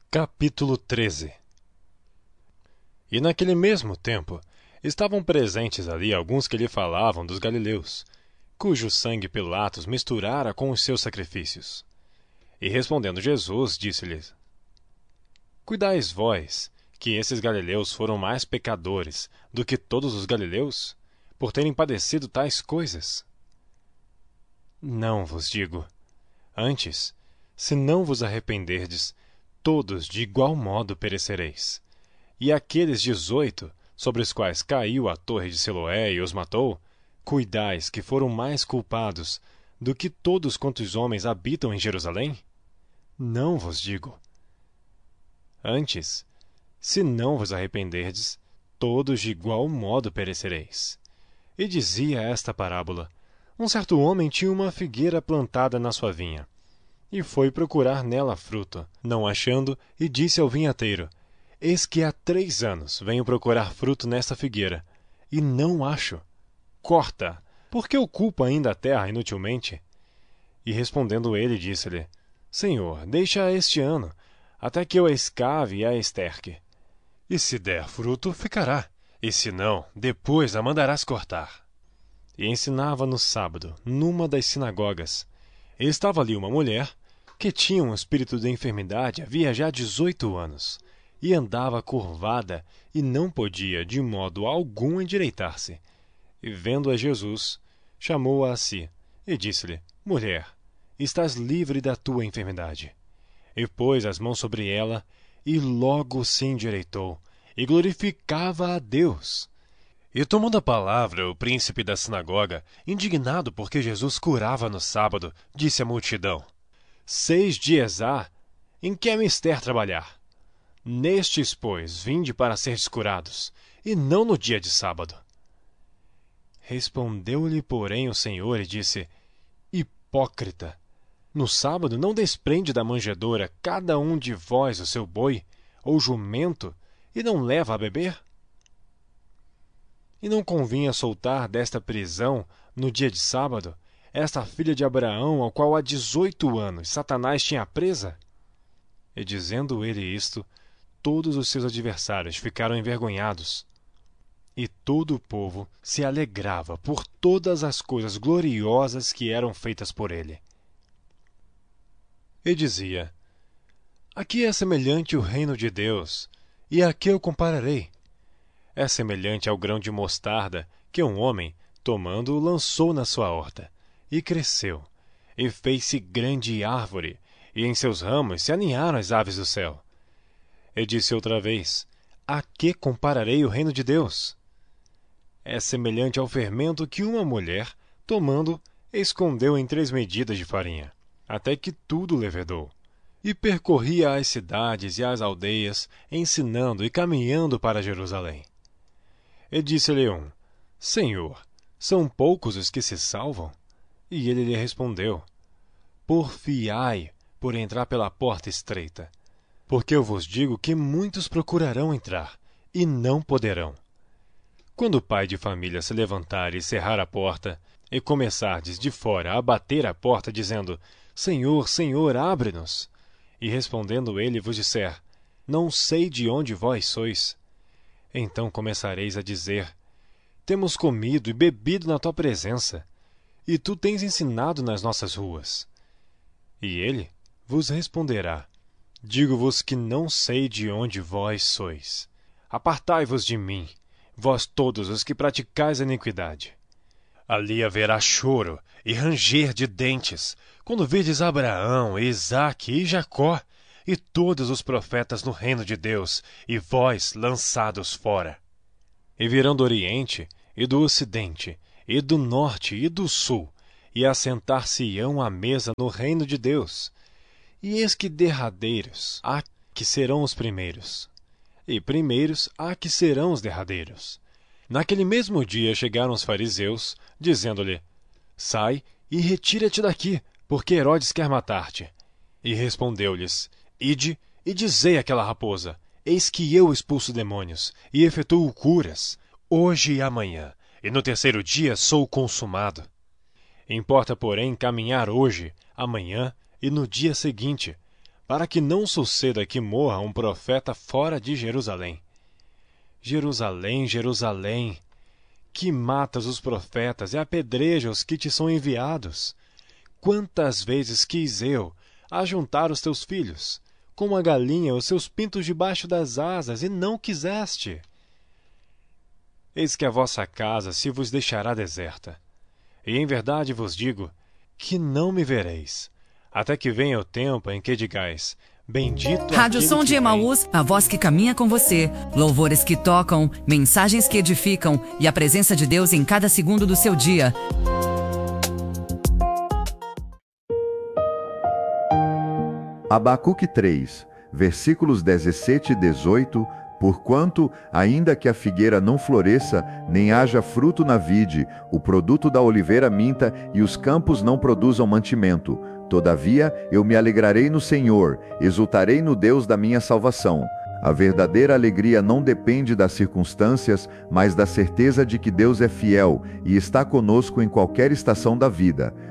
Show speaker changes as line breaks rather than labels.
Capítulo 13. E naquele mesmo tempo, estavam presentes ali alguns que lhe falavam dos galileus, cujo sangue Pilatos misturara com os seus sacrifícios. E respondendo Jesus, disse-lhes: Cuidais vós, que esses galileus foram mais pecadores do que todos os galileus, por terem padecido tais coisas? Não vos digo. Antes, se não vos arrependerdes, todos de igual modo perecereis. E aqueles 18, sobre os quais caiu a torre de Siloé e os matou, cuidais que foram mais culpados do que todos quantos homens habitam em Jerusalém? Não vos digo. Antes, se não vos arrependerdes, todos de igual modo perecereis. E dizia esta parábola: Um certo homem tinha uma figueira plantada na sua vinha, e foi procurar nela fruto, não achando, e disse ao vinhateiro: Eis que há 3 anos venho procurar fruto nesta figueira, e não acho. Corta! Por que ocupa ainda a terra inutilmente? E respondendo ele, disse-lhe: Senhor, deixa este ano, até que eu a escave e a esterque. E se der fruto, ficará, e se não, depois a mandarás cortar. E ensinava no sábado, numa das sinagogas. E estava ali uma mulher, que tinha um espírito de enfermidade havia já 18 anos, e andava curvada, e não podia de modo algum endireitar-se. E vendo a Jesus, chamou-a a si, e disse-lhe: Mulher, estás livre da tua enfermidade. E pôs as mãos sobre ela, e logo se endireitou, e glorificava a Deus. E tomando a palavra, o príncipe da sinagoga, indignado porque Jesus curava no sábado, disse à multidão: 6 dias há em que é mister trabalhar. Nestes, pois, vinde para seres curados, e não no dia de sábado. Respondeu-lhe, porém, o Senhor e disse: Hipócrita! No sábado não desprende da manjedoura cada um de vós o seu boi, ou jumento, e não leva a beber? E não convinha soltar desta prisão, no dia de sábado, esta filha de Abraão, ao qual há 18 anos Satanás tinha presa? E dizendo ele isto, todos os seus adversários ficaram envergonhados. E todo o povo se alegrava por todas as coisas gloriosas que eram feitas por ele. E dizia: A que é semelhante o reino de Deus, e a que eu compararei? É semelhante ao grão de mostarda que um homem, tomando, lançou na sua horta, e cresceu, e fez-se grande árvore, e em seus ramos se aninharam as aves do céu. E disse outra vez: A que compararei o reino de Deus? É semelhante ao fermento que uma mulher, tomando, escondeu em 3 medidas de farinha, até que tudo levedou. E percorria as cidades e as aldeias, ensinando e caminhando para Jerusalém. E disse-lhe um: Senhor, são poucos os que se salvam? E ele lhe respondeu: Porfiai por entrar pela porta estreita, porque eu vos digo que muitos procurarão entrar, e não poderão. Quando o pai de família se levantar e cerrar a porta, e começardes de fora a bater a porta, dizendo: Senhor, Senhor, abre-nos, e respondendo ele vos disser: Não sei de onde vós sois, então começareis a dizer: Temos comido e bebido na tua presença, e tu tens ensinado nas nossas ruas. E ele vos responderá: Digo-vos que não sei de onde vós sois. Apartai-vos de mim, vós todos os que praticais a iniquidade. Ali haverá choro e ranger de dentes, quando virdes Abraão, Isaque e Jacó, e todos os profetas no reino de Deus, e vós lançados fora. E virão do Oriente, e do Ocidente, e do Norte, e do Sul, e assentar-se-ão à mesa no reino de Deus. E eis que derradeiros há que serão os primeiros, e primeiros há que serão os derradeiros. Naquele mesmo dia chegaram os fariseus, dizendo-lhe: Sai e retira-te daqui, porque Herodes quer matar-te. E respondeu-lhes: Ide e dizei àquela raposa: Eis que eu expulso demônios, e efetuo curas, hoje e amanhã, e no 3º dia sou consumado. Importa, porém, caminhar hoje, amanhã e no dia seguinte, para que não suceda que morra um profeta fora de Jerusalém. Jerusalém, Jerusalém, que matas os profetas e apedreja os que te são enviados. Quantas vezes quis eu ajuntar os teus filhos, como a galinha os seus pintos debaixo das asas, e não quiseste. Eis que a vossa casa se vos deixará deserta. E em verdade vos digo que não me vereis, até que venha o tempo em que digais: bendito
Rádio
aquele
Som
que
de Emaús, a voz que caminha com você. Louvores que tocam, mensagens que edificam e a presença de Deus em cada segundo do seu dia.
Abacuque 3, versículos 17 e 18. Porquanto, ainda que a figueira não floresça, nem haja fruto na vide, o produto da oliveira minta e os campos não produzam mantimento, todavia eu me alegrarei no Senhor, exultarei no Deus da minha salvação. A verdadeira alegria não depende das circunstâncias, mas da certeza de que Deus é fiel e está conosco em qualquer estação da vida.